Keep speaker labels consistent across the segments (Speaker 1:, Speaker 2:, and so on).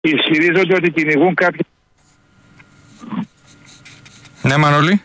Speaker 1: ισχυρίζονται ότι κυνηγούν κάποιοι.
Speaker 2: Ναι, Μανώλη.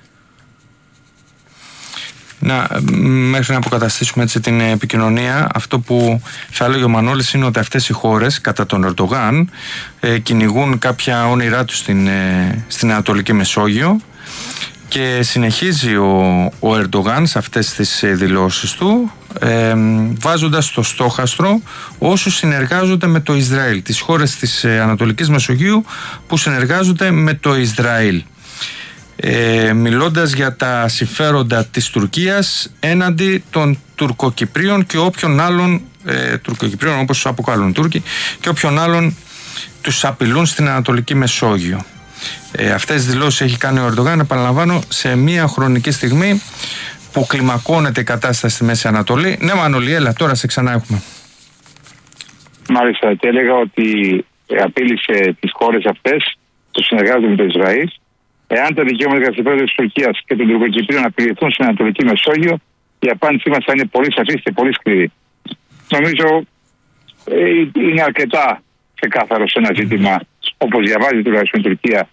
Speaker 2: Μέχρι να αποκαταστήσουμε έτσι την επικοινωνία, αυτό που θα έλεγε ο Μανώλης είναι ότι αυτές οι χώρες κατά τον Ερντογάν κυνηγούν κάποια όνειρά τους στην Ανατολική Μεσόγειο και συνεχίζει ο Ερντογάν σε αυτές τις δηλώσεις του βάζοντας στο στόχαστρο όσους συνεργάζονται με το Ισραήλ, τις χώρες της Ανατολικής Μεσογείου που συνεργάζονται με το Ισραήλ, μιλώντας για τα συμφέροντα της Τουρκίας έναντι των Τουρκοκυπρίων και όποιον άλλον Τουρκοκυπρίων όπως αποκαλούν Τούρκοι και όποιον άλλον τους απειλούν στην Ανατολική Μεσόγειο. Αυτές τις δηλώσεις έχει κάνει ο Ερντογάν, επαναλαμβάνω, σε μια χρονική στιγμή που κλιμακώνεται η κατάσταση στη Μέση Ανατολή. Ναι, Μανώλη, έλα, τώρα σε ξανά έχουμε.
Speaker 1: Μάλιστα, και έλεγα ότι απείλησε τις χώρες αυτές που συνεργάζονται με το Ισραήλ. Εάν τα δικαιώματα και τα συμφέροντα της Τουρκίας και των Τουρκοκυπρίων απειληθούν στην Ανατολική Μεσόγειο, η απάντησή μας θα είναι πολύ σαφής και πολύ σκληρή. Νομίζω είναι αρκετά ξεκάθαρο σε ένα ζήτημα, όπως διαβάζει τουλάχιστον η Τουρκία.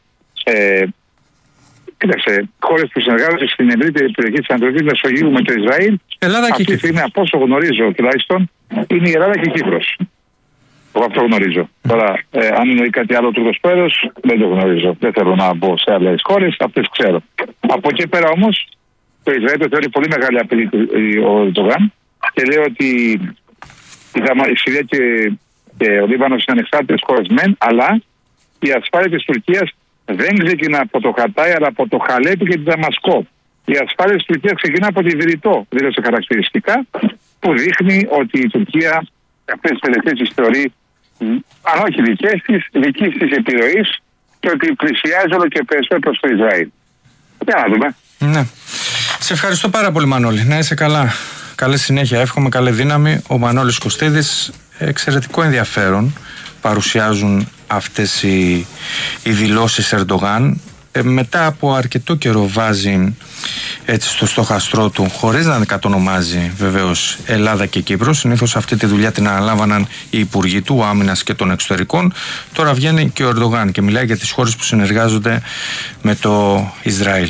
Speaker 1: Κοίταξε, χώρες που συνεργάζονται στην ευρύτερη περιοχή της Ανατολικής Μεσογείου με το Ισραήλ, αυτή τη στιγμή, από όσο γνωρίζω τουλάχιστον, είναι η Ελλάδα και η Κύπρος. Εγώ αυτό γνωρίζω. Τώρα, αν είναι κάτι άλλο Τούρκος πρόεδρος, δεν το γνωρίζω. Δεν θέλω να μπω σε άλλες χώρες, αυτές ξέρω. Από εκεί πέρα όμως, το Ισραήλ το θεωρεί πολύ μεγάλη απειλή ο Ερντογάν και λέει ότι η Συρία και ο Λίβανος είναι ανεξάρτητες χώρες μεν, αλλά η ασφάλεια της Τουρκίας δεν ξεκινά από το Χατάι, αλλά από το Χαλέπι και τη Δαμασκό. Η ασφάλεια της Τουρκίας ξεκινά από τη Βηρητό, δήλωσε χαρακτηριστικά, που δείχνει ότι η Τουρκία αυτές τις τελευταίες τις θεωρεί, αν όχι δικής της επιρροής και ότι πλησιάζει όλο και περισσότερο προς το Ισραήλ. Για να δούμε.
Speaker 2: Ναι. Σε ευχαριστώ πάρα πολύ, Μανώλη. Να είσαι καλά. Καλή συνέχεια. Εύχομαι καλή δύναμη. Ο Μανώλης Κωστίδης, εξαιρετικό ενδιαφέρον παρουσιάζουν αυτές οι δηλώσεις Ερντογάν. Μετά από αρκετό καιρό βάζει έτσι στο στόχαστρό του, χωρίς να κατονομάζει βεβαίως Ελλάδα και Κύπρο. Συνήθως αυτή τη δουλειά την αναλάμβαναν οι υπουργοί του Άμυνας και των Εξωτερικών. Τώρα βγαίνει και ο Ερντογάν και μιλάει για τις χώρες που συνεργάζονται με το Ισραήλ.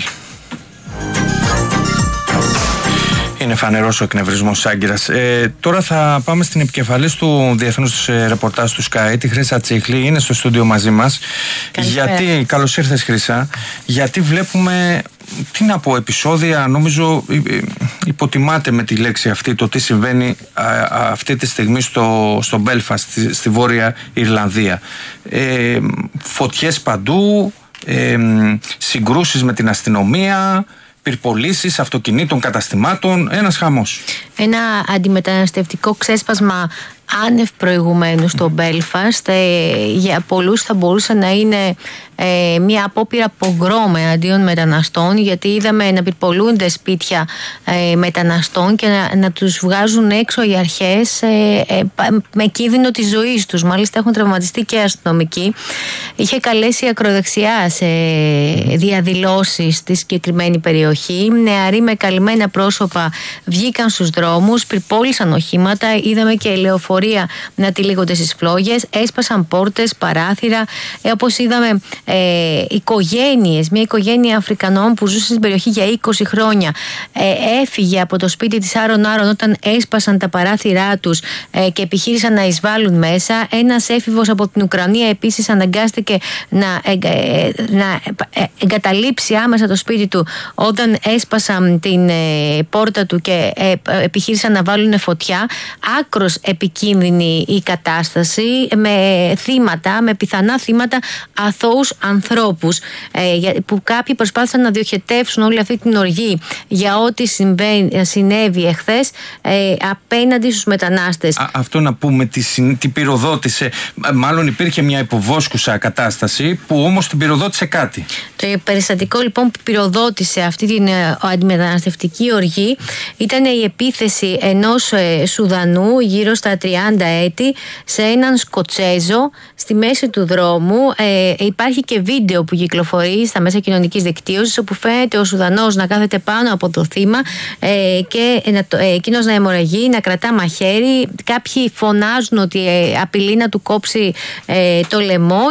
Speaker 2: Είναι φανερός ο εκνευρισμός Άγκυρας. Τώρα θα πάμε στην επικεφαλής του διεθνούς ρεπορτάζ του Sky, τη Χρύσα Τσίχλη. Είναι στο στούντιο μαζί μας. Γιατί, καλώς ήρθες Χρύσα, γιατί βλέπουμε, τι να πω, επεισόδια, νομίζω υποτιμάται με τη λέξη αυτή το τι συμβαίνει αυτή τη στιγμή στο Μπέλφαστ, στη Βόρεια Ιρλανδία. Φωτιές παντού, συγκρούσεις με την αστυνομία, πυρπολίσεις αυτοκινήτων, καταστημάτων, ένας χαμός.
Speaker 3: Ένα αντιμεταναστευτικό ξέσπασμα άνευ προηγουμένου στο Μπέλφαστ. Για πολλούς θα μπορούσε να είναι μια απόπειρα πογκρόμ εναντίον μεταναστών, γιατί είδαμε να πυρπολούνται σπίτια μεταναστών και να τους βγάζουν έξω οι αρχές με κίνδυνο της ζωής τους. Μάλιστα έχουν τραυματιστεί και αστυνομικοί. Είχε καλέσει ακροδεξιά σε διαδηλώσεις στη συγκεκριμένη περιοχή. Νεαροί με καλυμμένα πρόσωπα βγήκαν στους δρόμους, πυρπόλησαν οχήματα, είδαμε και λεωφορεία να τυλίγονται στις φλόγες, έσπασαν πόρτες, παράθυρα, όπως είδαμε οικογένειες, μια οικογένεια Αφρικανών που ζούσε στην περιοχή για 20 χρόνια έφυγε από το σπίτι της Άρον όταν έσπασαν τα παράθυρά τους και επιχείρησαν να εισβάλλουν μέσα. Ένας έφηβος από την Ουκρανία επίσης αναγκάστηκε να εγκαταλείψει άμεσα το σπίτι του όταν έσπασαν την πόρτα του και επιχείρησαν να βάλουν φωτιά. Άκρος επικίνδυνη η κατάσταση, με πιθανά θύματα αθώους ανθρώπους, που κάποιοι προσπάθησαν να διοχετεύσουν όλη αυτή την οργή για ό,τι συνέβη εχθές απέναντι στους μετανάστες.
Speaker 2: Αυτό να πούμε, την πυροδότησε, μάλλον υπήρχε μια υποβόσκουσα κατάσταση που όμως την πυροδότησε κάτι.
Speaker 3: Το περιστατικό λοιπόν που πυροδότησε αυτή την αντιμεταναστευτική οργή ήταν η επίθεση ενός Σουδανού γύρω στα 30 έτη σε έναν Σκοτσέζο στη μέση του δρόμου. Υπάρχει και βίντεο που κυκλοφορεί στα μέσα κοινωνικής δικτύωσης, όπου φαίνεται ο Σουδανός να κάθεται πάνω από το θύμα και εκείνος να αιμορραγεί, να κρατά μαχαίρι. Κάποιοι φωνάζουν ότι απειλεί να του κόψει το λαιμό.